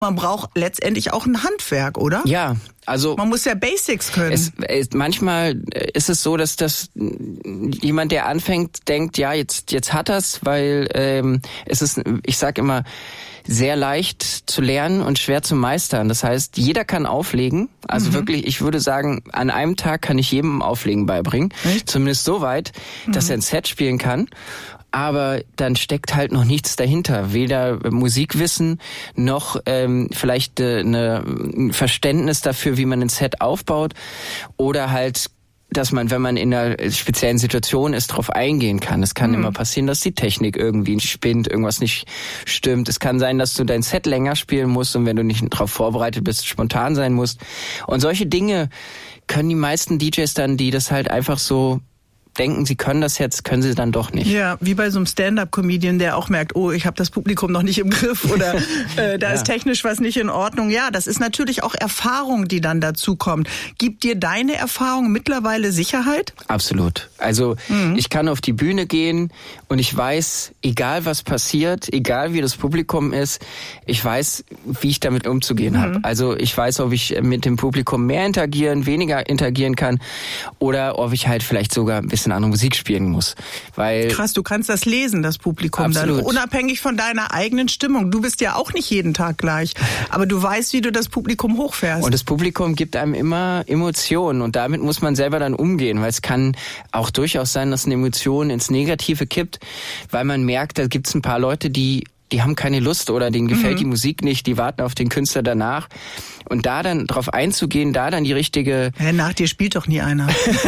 Man braucht letztendlich auch ein Handwerk, oder? Ja, also man muss ja Basics können. Manchmal ist es so, dass das jemand, der anfängt, denkt, ja, jetzt hat er's, weil es ist, ich sag immer, sehr leicht zu lernen und schwer zu meistern. Das heißt, jeder kann auflegen. Also wirklich, ich würde sagen, an einem Tag kann ich jedem Auflegen beibringen. Echt? Zumindest so weit, dass er ein Set spielen kann. Aber dann steckt halt noch nichts dahinter. Weder Musikwissen noch vielleicht ein Verständnis dafür, wie man ein Set aufbaut. Oder halt, dass man, wenn man in einer speziellen Situation ist, darauf eingehen kann. Es kann immer passieren, dass die Technik irgendwie spinnt, irgendwas nicht stimmt. Es kann sein, dass du dein Set länger spielen musst und wenn du nicht darauf vorbereitet bist, spontan sein musst. Und solche Dinge können die meisten DJs dann, die das halt einfach so denken, sie können das jetzt, können sie dann doch nicht. Ja, wie bei so einem Stand-up-Comedian, der auch merkt, oh, ich habe das Publikum noch nicht im Griff oder da ist technisch was nicht in Ordnung. Ja, das ist natürlich auch Erfahrung, die dann dazu kommt. Gibt dir deine Erfahrung mittlerweile Sicherheit? Absolut. Also ich kann auf die Bühne gehen und ich weiß, egal was passiert, egal wie das Publikum ist, ich weiß, wie ich damit umzugehen habe. Also ich weiß, ob ich mit dem Publikum mehr interagieren, weniger interagieren kann oder ob ich halt vielleicht sogar ein bisschen andere Musik spielen muss. Weil krass, du kannst das lesen, das Publikum. Absolut. Dann unabhängig von deiner eigenen Stimmung. Du bist ja auch nicht jeden Tag gleich, aber du weißt, wie du das Publikum hochfährst. Und das Publikum gibt einem immer Emotionen und damit muss man selber dann umgehen, weil es kann auch durchaus sein, dass eine Emotion ins Negative kippt, weil man merkt, da gibt es ein paar Leute, die haben keine Lust oder denen gefällt die Musik nicht, die warten auf den Künstler danach. Und da dann drauf einzugehen, da dann die richtige... Ja, nach dir spielt doch nie einer.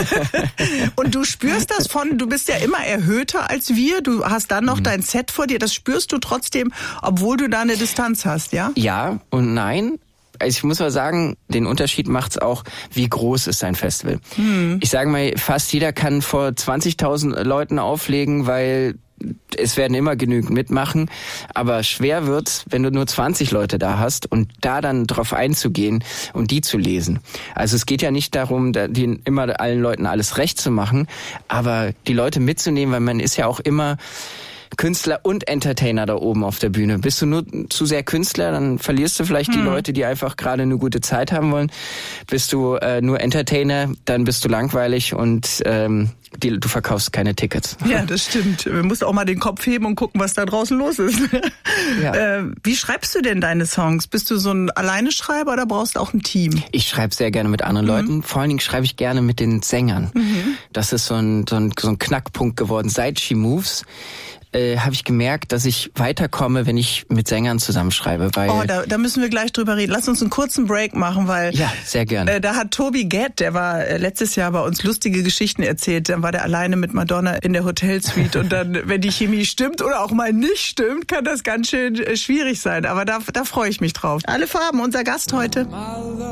Und du spürst das du bist ja immer erhöhter als wir, du hast dann noch dein Set vor dir, das spürst du trotzdem, obwohl du da eine Distanz hast, ja? Ja und nein. Also ich muss mal sagen, den Unterschied macht's auch, wie groß ist ein Festival. Ich sage mal, fast jeder kann vor 20.000 Leuten auflegen, weil es werden immer genügend mitmachen, aber schwer wird's, wenn du nur 20 Leute da hast und da dann drauf einzugehen und die zu lesen. Also es geht ja nicht darum, immer allen Leuten alles recht zu machen, aber die Leute mitzunehmen, weil man ist ja auch immer Künstler und Entertainer da oben auf der Bühne. Bist du nur zu sehr Künstler, dann verlierst du vielleicht die Leute, die einfach gerade eine gute Zeit haben wollen. Bist du nur Entertainer, dann bist du langweilig und du verkaufst keine Tickets. Ja, das stimmt. Man muss auch mal den Kopf heben und gucken, was da draußen los ist. Ja. Wie schreibst du denn deine Songs? Bist du so ein Alleine-Schreiber oder brauchst du auch ein Team? Ich schreibe sehr gerne mit anderen Leuten. Vor allen Dingen schreibe ich gerne mit den Sängern. Das ist so ein Knackpunkt geworden. Seit She Moves habe ich gemerkt, dass ich weiterkomme, wenn ich mit Sängern zusammenschreibe. Weil da müssen wir gleich drüber reden. Lass uns einen kurzen Break machen, weil ja, sehr gerne. Da hat Tobi Gett, der war letztes Jahr bei uns lustige Geschichten erzählt. Dann war der alleine mit Madonna in der Hotelsuite und dann, wenn die Chemie stimmt oder auch mal nicht stimmt, kann das ganz schön schwierig sein. Aber da freue ich mich drauf. Alle Farben, unser Gast heute.